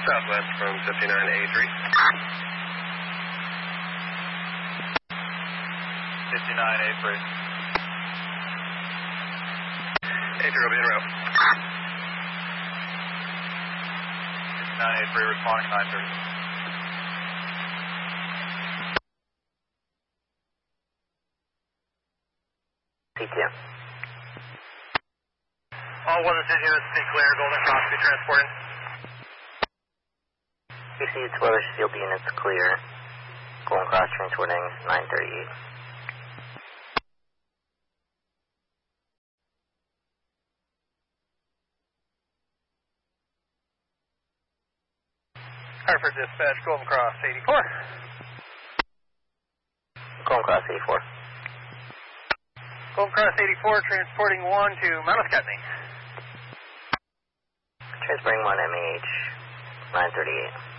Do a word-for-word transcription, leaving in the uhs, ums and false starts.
Southwest from fifty-nine A three. fifty-nine A three. A three will be en route. fifty-nine A three responding nine thirty. P two. All one decision units, be clear. Golden Cross be transporting. B C twelve field units clear. Golden Cross transporting nine thirty-eight. Hartford Dispatch, Golden Cross eighty-four. Golden Cross eighty-four. Golden Cross eighty-four transporting one to Mount Escutney. Transporting one M E H nine thirty-eight.